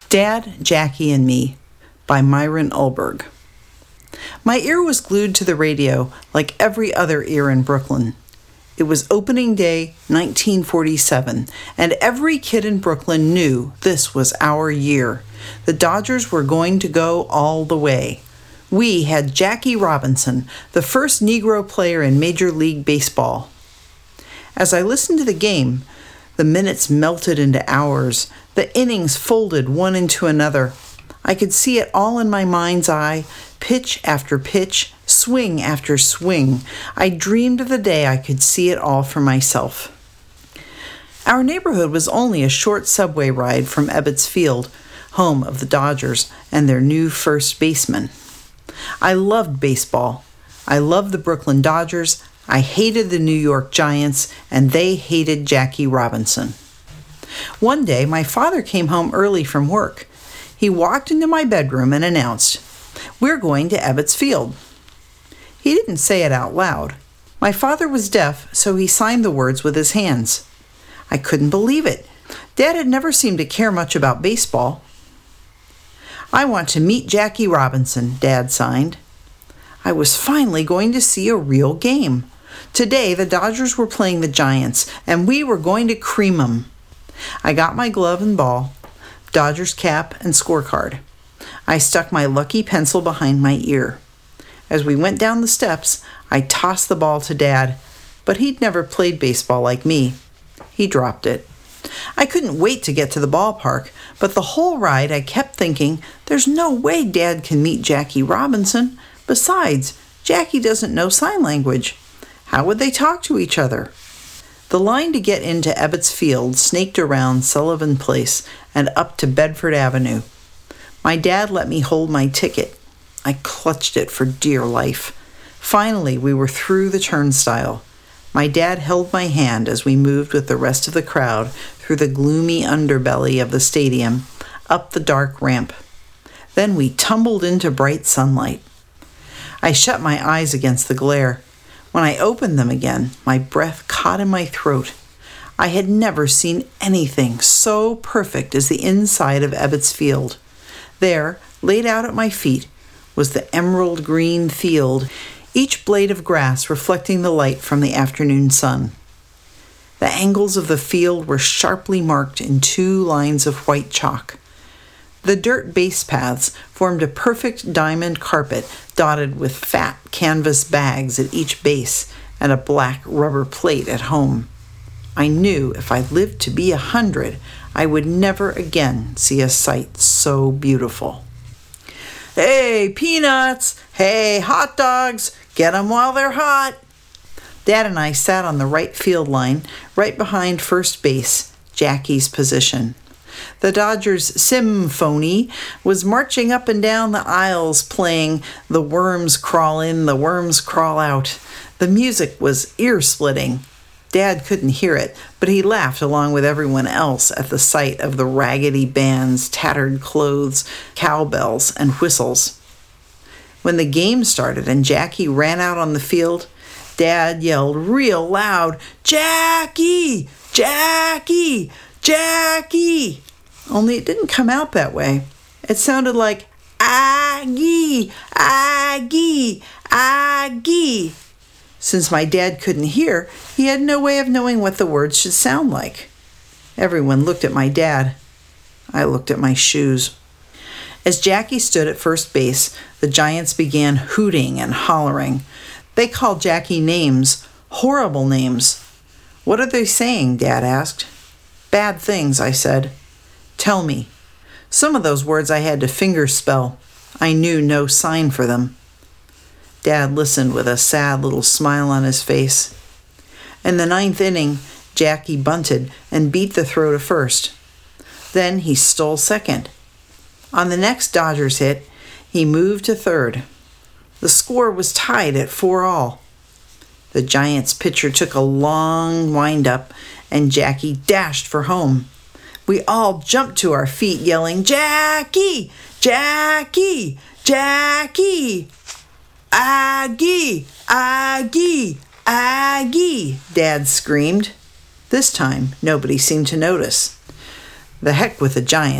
Dad, Jackie, and Me by Myron Ulberg. My ear was glued to the radio like every other ear in Brooklyn. It was opening day 1947, and every kid in Brooklyn knew this was our year. The Dodgers were going to go all the way. We had Jackie Robinson, the first Negro player in Major League Baseball. As I listened to the game, the minutes melted into hours. The innings folded one into another. I could see it all in my mind's eye, pitch after pitch, swing after swing. I dreamed of the day I could see it all for myself. Our neighborhood was only a short subway ride from Ebbets Field, home of the Dodgers and their new first baseman. I loved baseball. I loved the Brooklyn Dodgers. I hated the New York Giants, and they hated Jackie Robinson. One day, my father came home early from work. He walked into my bedroom and announced, "We're going to Ebbets Field." He didn't say it out loud. My father was deaf, so he signed the words with his hands. I couldn't believe it. Dad had never seemed to care much about baseball. "I want to meet Jackie Robinson," Dad signed. I was finally going to see a real game. Today, the Dodgers were playing the Giants, and we were going to cream them. I got my glove and ball, Dodgers cap, and scorecard. I stuck my lucky pencil behind my ear. As we went down the steps, I tossed the ball to Dad, but he'd never played baseball like me. He dropped it. I couldn't wait to get to the ballpark, but the whole ride I kept thinking, there's no way Dad can meet Jackie Robinson. Besides, Jackie doesn't know sign language. How would they talk to each other? The line to get into Ebbets Field snaked around Sullivan Place and up to Bedford Avenue. My dad let me hold my ticket. I clutched it for dear life. Finally, we were through the turnstile. My dad held my hand as we moved with the rest of the crowd through the gloomy underbelly of the stadium, up the dark ramp. Then we tumbled into bright sunlight. I shut my eyes against the glare. When I opened them again, my breath caught in my throat. I had never seen anything so perfect as the inside of Ebbets Field. There, laid out at my feet, was the emerald green field, each blade of grass reflecting the light from the afternoon sun. The angles of the field were sharply marked in 2 lines of white chalk. The dirt base paths formed a perfect diamond carpet dotted with fat canvas bags at each base and a black rubber plate at home. I knew if I lived to be 100, I would never again see a sight so beautiful. "Hey, peanuts! Hey, hot dogs! Get 'em while they're hot!" Dad and I sat on the right field line, right behind first base, Jackie's position. The Dodgers symphony was marching up and down the aisles playing "The Worms Crawl In, the Worms Crawl Out." The music was ear-splitting. Dad couldn't hear it, but he laughed along with everyone else at the sight of the raggedy bands, tattered clothes, cowbells, and whistles. When the game started and Jackie ran out on the field, Dad yelled real loud, "Jackie! Jackie! Jackie!" Only it didn't come out that way. It sounded like, "Aggie! Aggie! Aggie!" Since my dad couldn't hear, he had no way of knowing what the words should sound like. Everyone looked at my dad. I looked at my shoes. As Jackie stood at first base, the Giants began hooting and hollering. They called Jackie names, horrible names. "What are they saying?" Dad asked. "Bad things," I said. "Tell me." Some of those words I had to finger spell. I knew no sign for them. Dad listened with a sad little smile on his face. In the 9th inning, Jackie bunted and beat the throw to first. Then he stole second. On the next Dodgers hit, he moved to third. The score was tied at 4-all. The Giants pitcher took a long wind-up, and Jackie dashed for home. We all jumped to our feet, yelling, "Jackie! Jackie! Jackie! Aggie! Aggie! Aggie!" Dad screamed. This time, nobody seemed to notice. The heck with the Giants.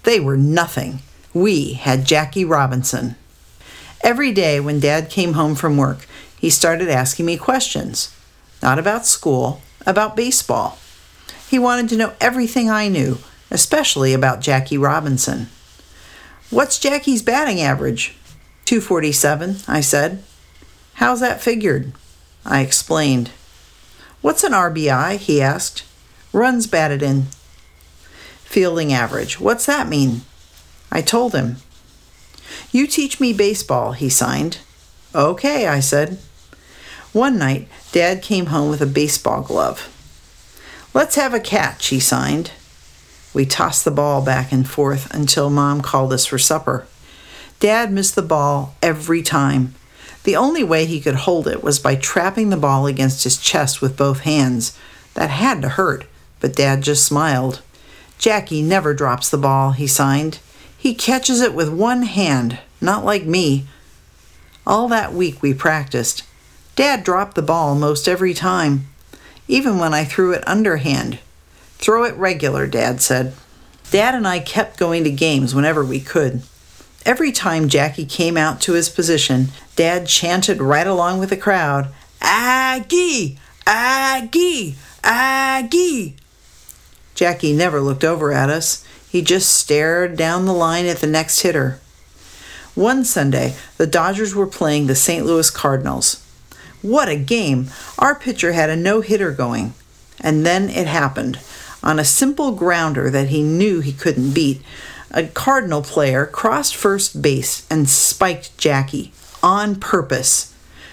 They were nothing. We had Jackie Robinson. Every day when Dad came home from work, he started asking me questions. Not about school, about baseball. He wanted to know everything I knew, especially about Jackie Robinson. "What's Jackie's batting average?" "247, I said. "How's that figured?" I explained. "What's an RBI?" he asked. "Runs batted in." "Fielding average. What's that mean?" I told him. "You teach me baseball," he signed. "Okay," I said. One night, Dad came home with a baseball glove. "Let's have a catch," he signed. We tossed the ball back and forth until Mom called us for supper. Dad missed the ball every time. The only way he could hold it was by trapping the ball against his chest with both hands. That had to hurt, but Dad just smiled. "Jackie never drops the ball," he signed. "He catches it with one hand, not like me." All that week we practiced. Dad dropped the ball most every time, even when I threw it underhand. "Throw it regular," Dad said. Dad and I kept going to games whenever we could. Every time Jackie came out to his position, Dad chanted right along with the crowd, "Aggie! Aggie! Aggie!" Jackie never looked over at us. He just stared down the line at the next hitter. One Sunday, the Dodgers were playing the St. Louis Cardinals. What a game! Our pitcher had a no-hitter going. And then it happened. On a simple grounder that he knew he couldn't beat, a Cardinal player crossed first base and spiked Jackie on purpose.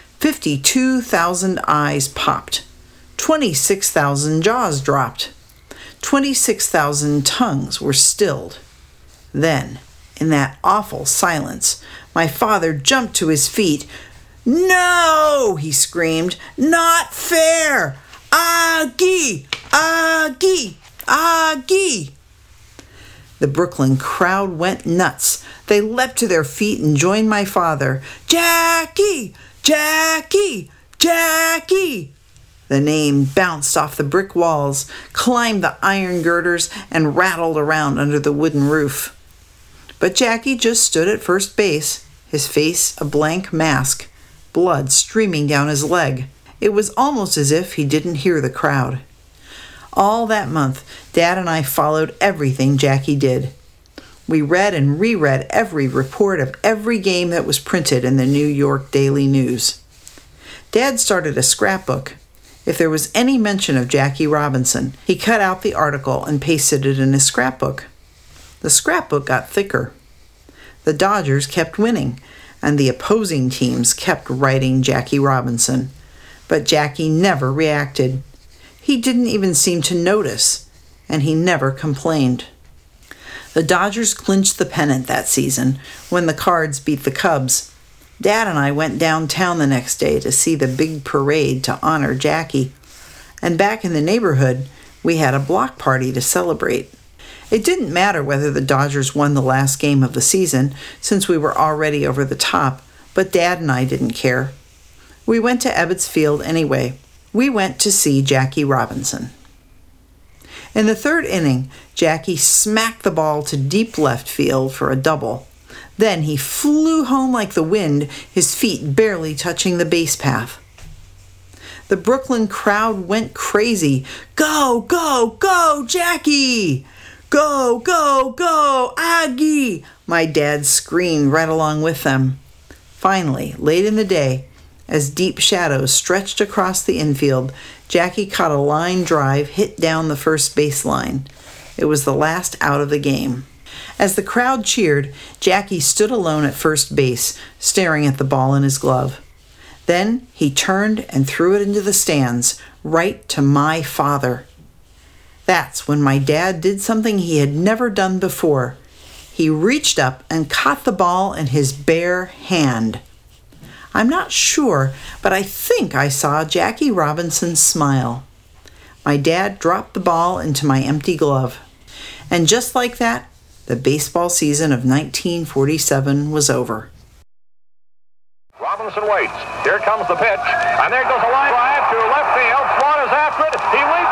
52,000 eyes popped. 26,000 jaws dropped. 26,000 tongues were stilled. Then, in that awful silence, my father jumped to his feet. "No!" he screamed. "Not fair! Aggie! Aggie! Aggie!" The Brooklyn crowd went nuts. They leapt to their feet and joined my father. "Jackie! Jackie! Jackie!" The name bounced off the brick walls, climbed the iron girders, and rattled around under the wooden roof. But Jackie just stood at first base, his face a blank mask, blood streaming down his leg. It was almost as if he didn't hear the crowd. All that month, Dad and I followed everything Jackie did. We read and reread every report of every game that was printed in the New York Daily News. Dad started a scrapbook. If there was any mention of Jackie Robinson, he cut out the article and pasted it in his scrapbook. The scrapbook got thicker. The Dodgers kept winning, and the opposing teams kept writing Jackie Robinson. But Jackie never reacted. He didn't even seem to notice, and he never complained. The Dodgers clinched the pennant that season when the Cards beat the Cubs. Dad and I went downtown the next day to see the big parade to honor Jackie. And back in the neighborhood, we had a block party to celebrate. It didn't matter whether the Dodgers won the last game of the season, since we were already over the top, but Dad and I didn't care. We went to Ebbets Field anyway. We went to see Jackie Robinson. In the third inning, Jackie smacked the ball to deep left field for a double. Then he flew home like the wind, his feet barely touching the base path. The Brooklyn crowd went crazy. "Go, go, go, Jackie! Go, go, go, Aggie!" My dad screamed right along with them. Finally, late in the day, as deep shadows stretched across the infield, Jackie caught a line drive hit down the first baseline. It was the last out of the game. As the crowd cheered, Jackie stood alone at first base, staring at the ball in his glove. Then he turned and threw it into the stands, right to my father. That's when my dad did something he had never done before. He reached up and caught the ball in his bare hand. I'm not sure, but I think I saw Jackie Robinson smile. My dad dropped the ball into my empty glove. And just like that, the baseball season of 1947 was over. Robinson waits. Here comes the pitch. And there goes a line drive to left field. Swan is after it. He leads.